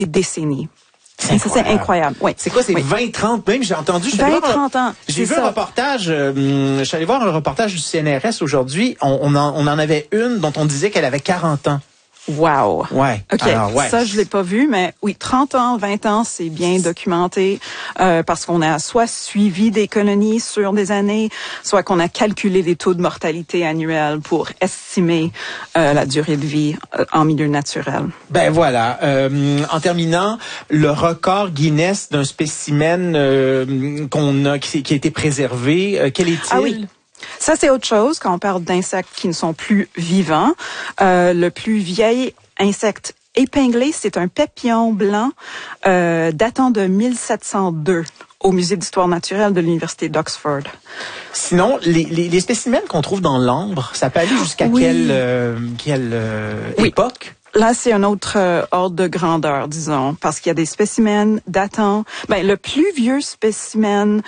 décennies. Ça, c'est incroyable. Oui. C'est quoi, c'est 20-30 même? J'ai entendu. 20-30 ans. J'ai vu un reportage, je suis allé voir un reportage du CNRS aujourd'hui. On en avait une dont on disait qu'elle avait 40 ans. Wow. Ouais. OK. Alors, ouais. Ça, je l'ai pas vu, mais oui, 30 ans, 20 ans, c'est bien documenté, parce qu'on a soit suivi des colonies sur des années, soit qu'on a calculé les taux de mortalité annuels pour estimer la durée de vie en milieu naturel. Ben voilà. En terminant, le record Guinness d'un spécimen qui a été préservé, quel est-il? Ah oui. Ça, c'est autre chose quand on parle d'insectes qui ne sont plus vivants. Le plus vieil insecte épinglé, c'est un pépillon blanc datant de 1702 au Musée d'histoire naturelle de l'Université d'Oxford. Sinon, les spécimens qu'on trouve dans l'ambre, ça peut aller jusqu'à quelle époque? Là, c'est un autre ordre de grandeur, disons, parce qu'il y a des spécimens datant... le plus vieux spécimen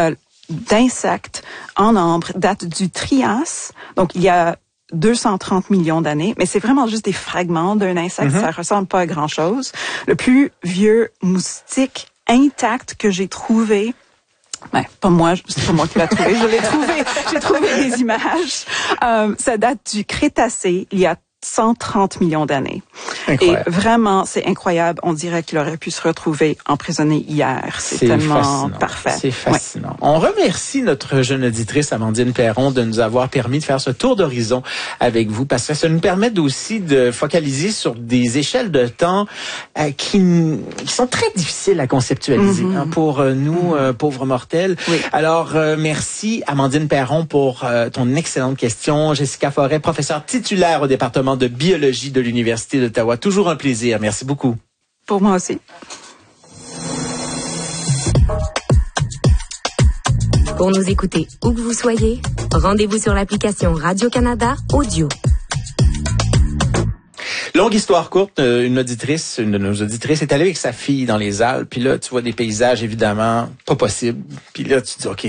d'insectes en ambre date du Trias, donc il y a 230 millions d'années, mais c'est vraiment juste des fragments d'un insecte, ça ressemble pas à grand-chose. Le plus vieux moustique intact que j'ai trouvé, pas moi, c'est pas moi qui l'ai trouvé, je l'ai trouvé, j'ai trouvé des images, ça date du Crétacé, il y a 130 millions d'années. Incroyable. Et vraiment, c'est incroyable. On dirait qu'il aurait pu se retrouver emprisonné hier. C'est tellement fascinant. parfait. C'est fascinant. Ouais. On remercie notre jeune auditrice Amandine Perron de nous avoir permis de faire ce tour d'horizon avec vous, parce que ça nous permet aussi de focaliser sur des échelles de temps qui sont très difficiles à conceptualiser pour nous, pauvres mortels. Oui. Alors, merci Amandine Perron pour ton excellente question. Jessica Forêt, professeure titulaire au département de biologie de l'Université d'Ottawa. Toujours un plaisir. Merci beaucoup. Pour moi aussi. Pour nous écouter où que vous soyez, rendez-vous sur l'application Radio-Canada Audio. Longue histoire courte, une de nos auditrices est allée avec sa fille dans les Alpes, puis là, tu vois des paysages évidemment pas possibles. Puis là, tu te dis, OK,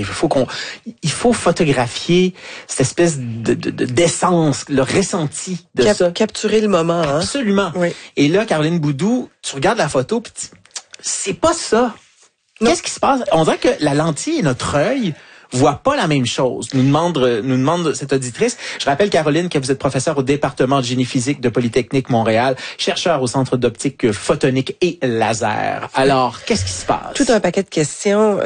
il faut photographier cette espèce d'essence, le ressenti de ça. Capturer le moment, hein? Absolument. Oui. Et là, Caroline Boudou, tu regardes la photo, puis c'est pas ça. Qu'est-ce qui se passe? On dirait que la lentille et notre œil voient pas la même chose, nous demande cette auditrice. Je rappelle, Caroline, que vous êtes professeure au département de génie physique de Polytechnique Montréal, chercheur au Centre d'optique photonique et laser. Alors, qu'est-ce qui se passe? Tout un paquet de questions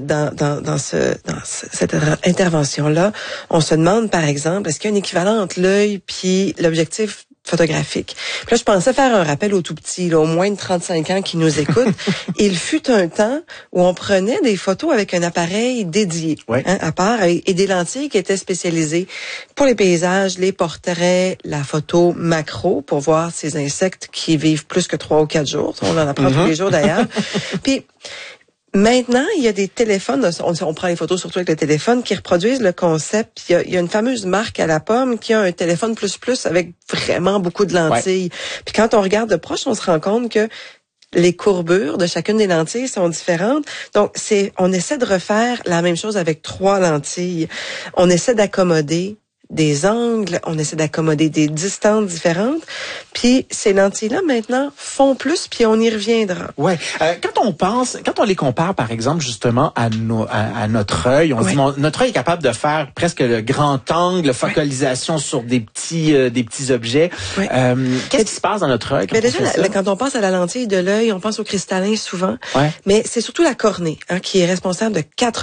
dans cette intervention-là. On se demande, par exemple, est-ce qu'il y a un équivalent entre l'œil puis l'objectif photographique. Puis là, je pensais faire un rappel aux tout petits, là, au moins de 35 ans qui nous écoutent. Il fut un temps où on prenait des photos avec un appareil dédié, à part, et des lentilles qui étaient spécialisées pour les paysages, les portraits, la photo macro pour voir ces insectes qui vivent plus que 3 ou 4 jours. On en apprend tous les jours d'ailleurs. Puis maintenant, il y a des téléphones, on prend les photos surtout avec le téléphone, qui reproduisent le concept. Il y a une fameuse marque à la pomme qui a un téléphone plus avec vraiment beaucoup de lentilles. Puis quand on regarde de proche, on se rend compte que les courbures de chacune des lentilles sont différentes. Donc, on essaie de refaire la même chose avec 3 lentilles. On essaie d'accommoder des angles, on essaie d'accommoder des distances différentes. Puis ces lentilles-là, maintenant, font plus, puis on y reviendra. Ouais. Quand on les compare, par exemple, justement, à notre œil, on se dit, notre œil est capable de faire presque le grand angle, focalisation sur des petits objets. Qu'est-ce qui se passe dans notre œil quand on fait ça? Quand on pense à la lentille de l'œil, on pense au cristallin souvent. Mais c'est surtout la cornée, qui est responsable de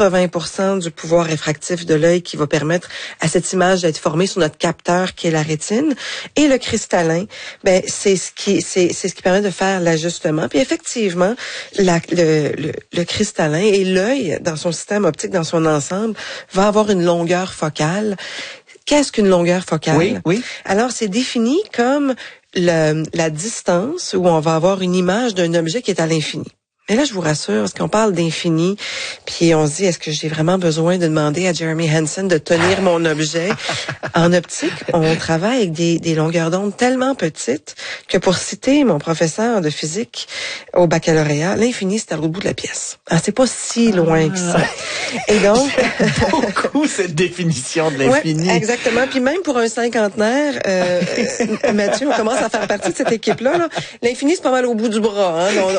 80% du pouvoir réfractif de l'œil qui va permettre à cette image d'être formée sur notre capteur qui est la rétine. Et le cristallin, c'est ce qui permet de faire l'ajustement. Puis effectivement, le cristallin et l'œil dans son système optique, dans son ensemble, va avoir une longueur focale. Qu'est-ce qu'une longueur focale? Oui. Alors, c'est défini comme la distance où on va avoir une image d'un objet qui est à l'infini. Mais là, je vous rassure, parce qu'on parle d'infini, puis on se dit, est-ce que j'ai vraiment besoin de demander à Jeremy Hansen de tenir mon objet? En optique, on travaille avec des longueurs d'onde tellement petites que, pour citer mon professeur de physique au baccalauréat, l'infini, c'est à l'autre bout de la pièce. Alors, c'est pas si loin que ça. Et donc... beaucoup, cette définition de l'infini. Ouais, exactement. Puis même pour un cinquantenaire, Mathieu, on commence à faire partie de cette équipe-là. L'infini, c'est pas mal au bout du bras.